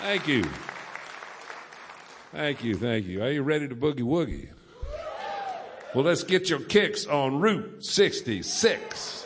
Thank you. Thank you, thank you. Are you ready to boogie woogie? Well, let's get your kicks on Route 66.